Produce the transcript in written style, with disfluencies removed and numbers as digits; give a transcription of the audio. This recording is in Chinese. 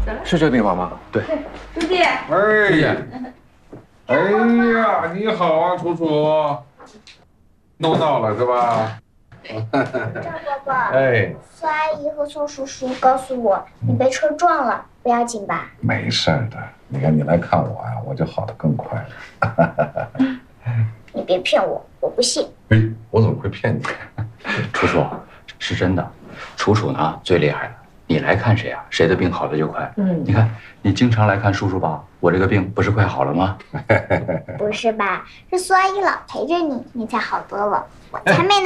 是这病房吗？ 对， 朱弟， 哎呀，你好啊，楚楚，弄到了是吧？ 赵伯伯， 哎， 苏阿姨和宋叔叔告诉我你被车撞了，不要紧吧？ 没事的，你看你来看我呀，我就好得更快了。 你别骗我，我不信。 哎，我怎么会骗你？ 楚楚，是真的，楚楚呢最厉害了。你来看谁啊，谁的病好的就快。你看你经常来看叔叔吧，我这个病不是快好了吗？ 不是吧？是苏阿姨老陪着你，你才好多了。我才没